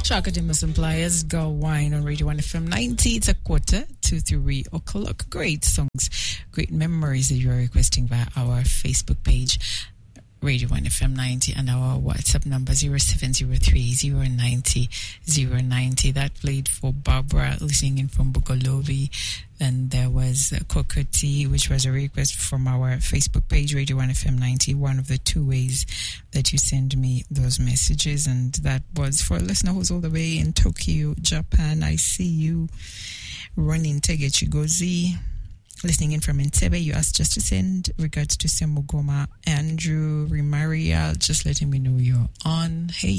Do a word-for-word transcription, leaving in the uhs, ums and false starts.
Shaka Dimas and Pliers, Go Wine on Radio one F M ninety. It's a quarter to three o'clock. Great songs, great memories that you are requesting via our Facebook page, Radio one F M ninety, and our WhatsApp number zero seven zero three zero nine zero zero nine zero. That played for Barbara, listening in from Bugolobi. And there was Kokoti, which was a request from our Facebook page, Radio one F M ninety, one of the two ways that you send me those messages. And that was for a listener who's all the way in Tokyo, Japan. I see you running Tegechigozi. Listening in from Entebbe, you asked just to send regards to Semugoma. Andrew Rimaria, just letting me know you're on. Hey.